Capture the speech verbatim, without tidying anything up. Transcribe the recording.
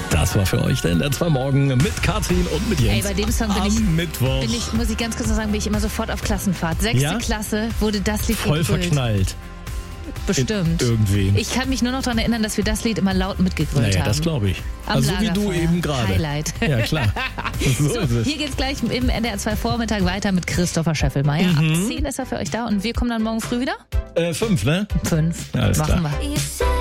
Das war für euch der N D R zwei Morgen mit Katrin und mit Jens. Ey, bei dem Song bin am ich, Mittwoch. bin ich, muss ich ganz kurz noch sagen, bin ich immer sofort auf Klassenfahrt. Sechste Ja? Klasse wurde das Lied Voll gegrölt. verknallt. Bestimmt. In irgendwen. Ich kann mich nur noch daran erinnern, dass wir das Lied immer laut mitgegrölt Naja, haben. das glaube ich. Am Also wie du Lagerfeuer. eben gerade. Highlight. Ja, klar. So, So, ist es. hier geht's gleich im N D R zwei Vormittag weiter mit Christopher Scheffelmeier. Mhm. Ab zehn ist er für euch da und wir kommen dann morgen früh wieder? Äh, fünf, ne? Fünf. Alles Machen klar. wir.